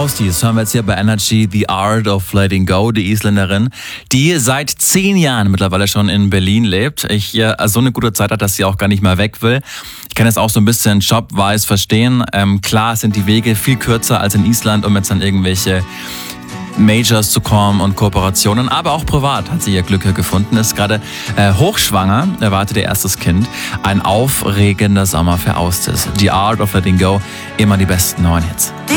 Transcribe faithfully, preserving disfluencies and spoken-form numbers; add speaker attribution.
Speaker 1: Fausti, das hören wir jetzt hier bei Energy, The Art of Letting Go, die Isländerin, die seit zehn Jahren mittlerweile schon in Berlin lebt. Ich äh, so eine gute Zeit hat, dass sie auch gar nicht mehr weg will. Ich kann das auch so ein bisschen jobwise verstehen. Ähm, klar sind die Wege viel kürzer als in Island, um jetzt an irgendwelche Majors zu kommen und Kooperationen, aber auch privat hat sie ihr Glück gefunden, ist gerade äh, hochschwanger, erwartet ihr erstes Kind. Ein aufregender Sommer für Austis. The Art of Letting Go, immer die besten neuen Hits.